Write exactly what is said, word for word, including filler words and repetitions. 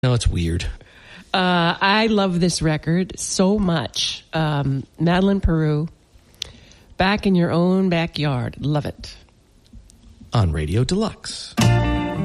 No, it's weird. Uh, I love this record so much. Um, Madeline Peru, Back in Your Own Backyard. Love it. On Radio Deluxe.